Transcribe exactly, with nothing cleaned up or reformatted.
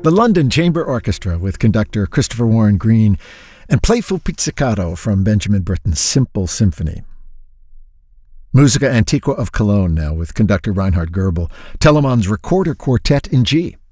The London Chamber Orchestra with conductor Christopher Warren Green, and Playful Pizzicato from Benjamin Britten's Simple Symphony. Musica Antiqua of Cologne now with conductor Reinhard Goebel, Telemann's Recorder Quartet in G.